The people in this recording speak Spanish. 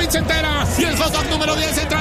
pizza entera y el hot dog número 10 entra